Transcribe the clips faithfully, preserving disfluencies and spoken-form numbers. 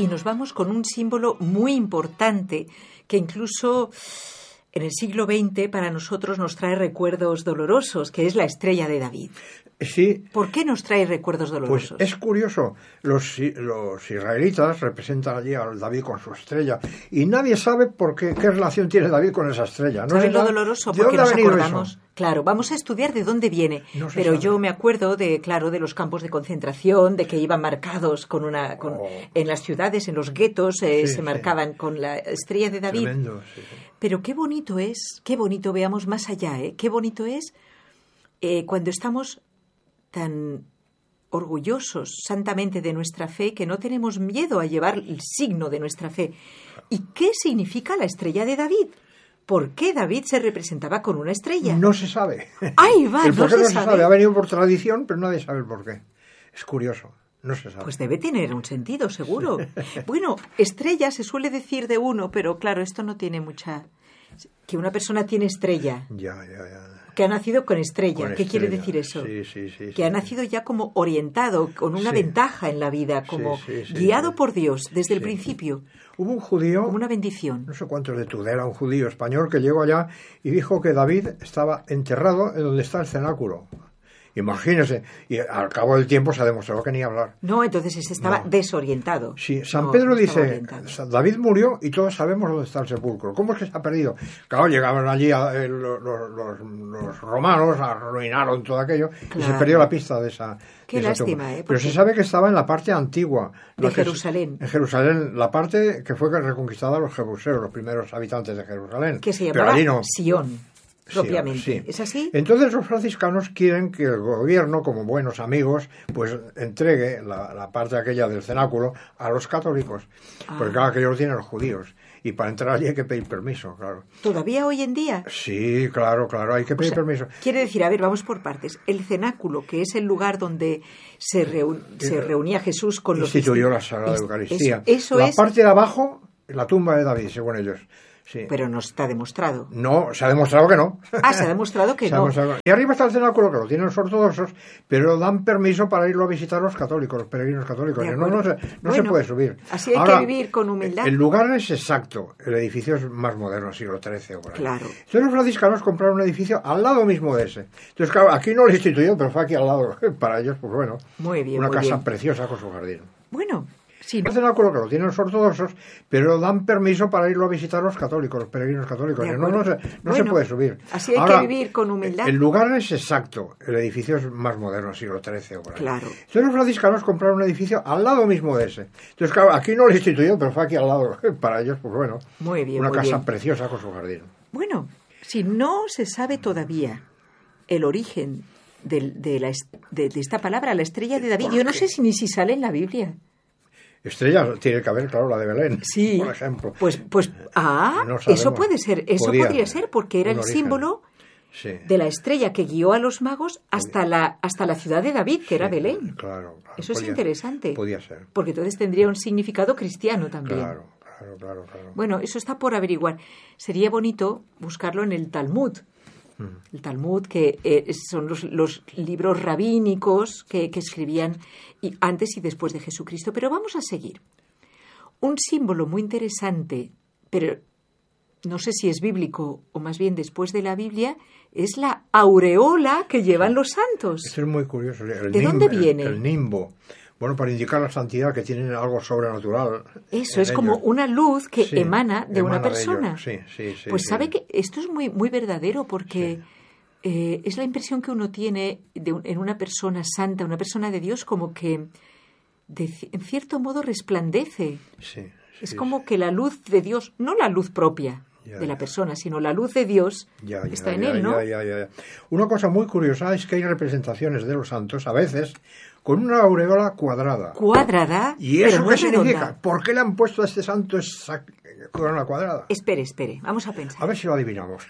y nos vamos con un símbolo muy importante que incluso en el siglo veinte para nosotros nos trae recuerdos dolorosos, que es la estrella de David. Sí. ¿Por qué nos trae recuerdos dolorosos? Pues es curioso. Los, los israelitas representan allí a David con su estrella y nadie sabe por qué, qué relación tiene David con esa estrella. No ¿Sabes lo doloroso? Porque nos acordamos. Eso? Claro, vamos a estudiar de dónde viene. No se pero sabe. Yo me acuerdo de, claro, de los campos de concentración, de que iban marcados con una, con, oh. en las ciudades, en los guetos, eh, sí, se marcaban sí. con la estrella de David. Tremendo, sí, sí. Pero qué bonito es, qué bonito, veamos más allá, ¿eh? Qué bonito es eh, cuando estamos tan orgullosos santamente de nuestra fe que no tenemos miedo a llevar el signo de nuestra fe. ¿Y qué significa la estrella de David? ¿Por qué David se representaba con una estrella? No se sabe. ¡Ay, va! El por qué no, no se, se sabe. sabe. Ha venido por tradición, pero nadie sabe el por qué. Es curioso. No se sabe. Pues debe tener un sentido, seguro. Bueno, estrella se suele decir de uno, pero claro, esto no tiene mucha... Que una persona tiene estrella. Ya, ya, ya. Que ha nacido con estrella. Con ¿Qué estrella. quiere decir eso? Sí, sí, sí. Que sí, ha sí. nacido ya como orientado, con una Sí. ventaja en la vida, como Sí, sí, sí, guiado sí. por Dios desde el Sí. principio, Hubo un judío, como una bendición. no sé cuántos de Tudela, un judío español que llegó allá y dijo que David estaba enterrado en donde está el cenáculo. Imagínese, y al cabo del tiempo se ha demostrado que ni hablar. No, entonces ese estaba No. desorientado. Sí, San No, Pedro no estaba dice, orientado. David murió y todos sabemos dónde está el sepulcro. ¿Cómo es que se ha perdido? Claro, llegaban allí a, eh, los, los, los romanos, arruinaron todo aquello y Claro. se perdió la pista de esa Qué de esa lástima, tumba. ¿eh? Pero Porque- se sabe que estaba en la parte antigua. De la que es- Jerusalén. En Jerusalén, la parte que fue reconquistada a los jebuseos, los primeros habitantes de Jerusalén. Que se Pero llamaba allí no. Sion, propiamente. Sí. ¿Es así? Entonces los franciscanos quieren que el gobierno, como buenos amigos, pues entregue la, la parte aquella del cenáculo a los católicos. Ah. Porque claro que ellos lo tienen los judíos. Y para entrar allí hay que pedir permiso, claro. ¿Todavía hoy en día? Sí, claro, claro, hay que O pedir sea, permiso. quiere decir, a ver, vamos por partes. El cenáculo, que es el lugar donde se, reun- se reunía Jesús con los... Instituyó distin- la Sagrada Es- Eucaristía. Eso, eso la es... parte de abajo, la tumba de David, según ellos. Sí. Pero no está demostrado. No, se ha demostrado que no. Ah, se ha demostrado que Se ha no. demostrado que no. Y arriba está el cenáculo, que lo tienen los ortodoxos, pero dan permiso para irlo a visitar los católicos, los peregrinos católicos. De No, no, se, no Bueno, se puede subir. así hay Ahora, que vivir con humildad. El lugar es exacto. El edificio es más moderno, siglo trece o por ahí. Claro. Entonces los franciscanos compraron un edificio al lado mismo de ese. Entonces, claro, aquí no lo instituyó, pero fue aquí al lado. Para ellos, pues bueno, Muy bien, una muy casa bien. preciosa con su jardín. Bueno, sí. El cenáculo que lo tienen los ortodoxos, pero dan permiso para irlo a visitar los católicos, los peregrinos católicos. De No, no, se, no Bueno, se puede subir. así hay Ahora, que vivir con humildad. El lugar es exacto. El edificio es más moderno, siglo trece o por ahí. Claro. Entonces los franciscanos compraron un edificio al lado mismo de ese. Entonces, claro, aquí no lo instituyó, pero fue aquí al lado. Para ellos, pues bueno, Muy bien, una muy casa bien. preciosa con su jardín. Bueno, si no se sabe todavía el origen del- de, la es- de- de esta palabra, la estrella de David, ¿Por yo no qué? sé si ni si sale en la Biblia. Estrella tiene que haber, claro, la de Belén, Sí. por ejemplo. Pues, pues, ah, No sabemos. eso puede ser, eso Podía, podría ser, porque era un el origen. símbolo Sí. de la estrella que guió a los magos hasta la, hasta la ciudad de David, que era Sí, Belén. Claro, claro. Eso es Podía- interesante. Podía ser. Porque entonces tendría un significado cristiano también. Claro, claro, claro, claro. Bueno, eso está por averiguar. Sería bonito buscarlo en el Talmud. El Talmud, que eh, son los, los libros rabínicos que, que escribían y antes y después de Jesucristo. Pero vamos a seguir. Un símbolo muy interesante, pero no sé si es bíblico o más bien después de la Biblia, es la aureola que llevan los santos. Esto es muy curioso. El ¿De nim- dónde el- viene? El, nimbo. Bueno, para indicar la santidad, que tienen algo sobrenatural. Eso en es como ellos. una luz que Sí, emana de una emana de persona. ellos. Sí, sí, sí, Pues sí. sabe que esto es muy, muy verdadero porque eh, es la impresión que uno tiene de un- en una persona santa, una persona de Dios, como que de ci- en cierto modo resplandece. Sí, Es sí, como sí. que la luz de Dios, no la luz propia Ya, de la ya. persona, sino la luz de Dios Ya, ya, está en ya, él, ¿no? ya, ya, ya, ya. Una cosa muy curiosa es que hay representaciones de los santos, a veces, con una aureola cuadrada. Cuadrada, ¿Y pero eso no qué es redonda. significa? ¿Por qué le han puesto a este santo esa corona cuadrada? Espere, espere, vamos a pensar. A ver si lo adivinamos.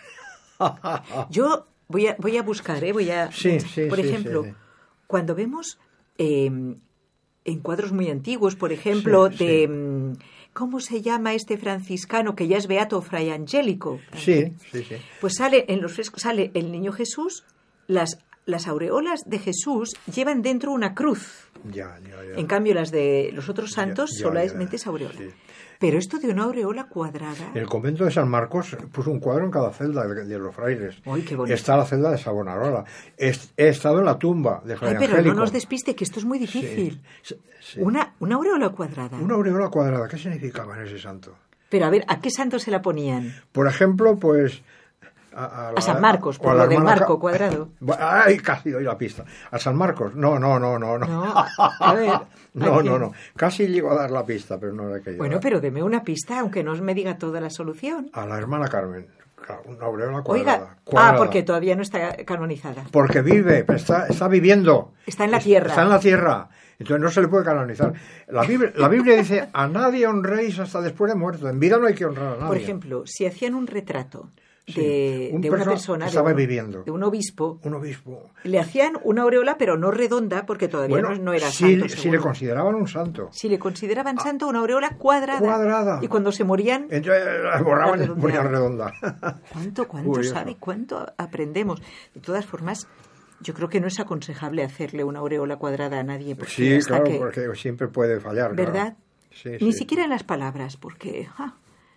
Yo voy a, voy a buscar, ¿eh? Voy a, Sí, sí, por sí, ejemplo, sí, sí. cuando vemos eh, en cuadros muy antiguos, por ejemplo, Sí, de... sí. mm, ¿cómo se llama este franciscano que ya es beato, Fray Angélico? Sí, sí, sí. Pues sale en los frescos, sale el niño Jesús, las las aureolas de Jesús llevan dentro una cruz. Ya, ya, ya. En cambio, las de los otros santos Ya, ya, solamente ya, es aureola. sí. Pero esto de una aureola cuadrada... El convento de San Marcos puso un cuadro en cada celda de, de los frailes. ¡Ay, qué bonito! Está la celda de Savonarola. He, he estado en la tumba de Fray Ay, pero Angélico. no nos despiste, que esto es muy difícil. Sí, sí. Una, una aureola cuadrada. Una aureola cuadrada, ¿qué significaba en ese santo? Pero a ver, ¿a qué santo se la ponían? Por ejemplo, pues... A, a, A la- San Marcos, o por a la lo del hermana marco Ca- cuadrado. Ay, casi doy la pista. ¿A San Marcos? No, no, no, no. No, No, a ver, ¿a no, quién? no, no. Casi llego a dar la pista, pero no era que yo. Bueno, pero deme una pista, aunque no me diga toda la solución. A la hermana Carmen. Claro, una aureola Oiga, cuadrada. ah, cuadrada. porque todavía no está canonizada. Porque vive, está, está viviendo. Está en la tierra. Está en la tierra. Entonces no se le puede canonizar. La Biblia, la Biblia dice, a nadie honréis hasta después de muerto. En vida no hay que honrar a nadie. Por ejemplo, si hacían un retrato Sí, de, un de una perso- persona, de estaba un, viviendo. de un obispo, Un obispo. le hacían una aureola, pero no redonda, porque todavía Bueno, no, no era sí, santo. sí seguro. le consideraban un santo. Si le consideraban santo, una aureola cuadrada. Cuadrada. Y cuando se morían, Entonces la borraban y redondeaban. ponían redonda. ¿cuánto, cuánto Curioso. sabe? ¿Cuánto aprendemos? De todas formas, yo creo que no es aconsejable hacerle una aureola cuadrada a nadie. Porque Sí, hasta claro, que- porque siempre puede fallar. claro. ¿Verdad? Sí, Ni sí. siquiera en las palabras, porque, ah,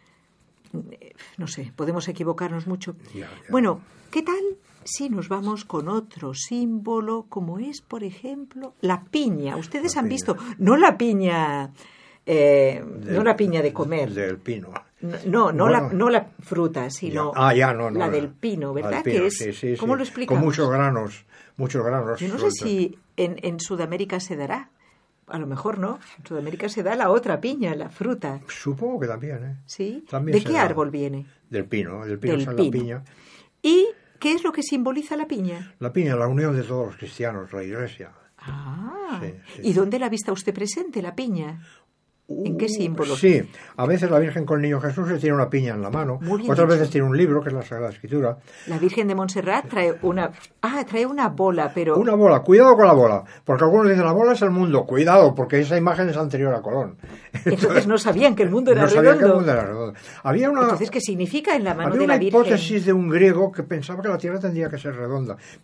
eh, no sé, podemos equivocarnos mucho. Ya, ya. Bueno, ¿qué tal si nos vamos con otro símbolo, como es, por ejemplo, la piña? Ustedes La han piña. visto, no la piña, eh, Del- no la piña de comer. Del pino. No, no, no, Bueno. la, no la fruta, sino Ya. Ah, ya, no, no. la no. del pino, La ¿verdad? del pino, Que es, sí, sí, ¿cómo sí. lo explicamos? Con muchos granos, muchos granos. Yo no sé sueltos. si en, en Sudamérica se dará. A lo mejor no. En Sudamérica se da la otra piña, la fruta. Supongo que también, ¿eh? ¿Sí? También ¿De se qué da. árbol viene? Del pino, del pino Del sale pino. la piña. ¿Y qué es lo que simboliza la piña? La piña, la unión de todos los cristianos, la iglesia. Ah, Sí, sí, ¿y sí. dónde la ha visto usted presente, la piña? ¿En qué Uh, símbolos? Sí, a veces la Virgen con el Niño Jesús le tiene una piña en la mano, Muy bien otras dicho. veces tiene un libro, que es la Sagrada Escritura. La Virgen de Montserrat trae una... Ah, trae una bola, pero... Una bola, cuidado con la bola, porque algunos dicen la bola es el mundo, cuidado, porque esa imagen es anterior a Colón. Entonces no sabían que el mundo era no sabía que el redondo. mundo era redondo. Había una, Entonces, ¿qué significa en la mano había de una la Virgen? hipótesis de un griego que pensaba que la Tierra tendría que ser redonda,